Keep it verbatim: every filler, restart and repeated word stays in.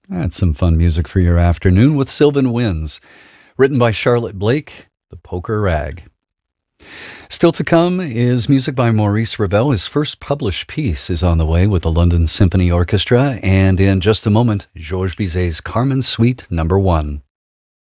That's some fun music for your afternoon with Sylvan Winds, written by Charlotte Blake, The Poker Rag. Still to come is music by Maurice Ravel. His first published piece is on the way with the London Symphony Orchestra, and in just a moment, Georges Bizet's Carmen Suite Number One.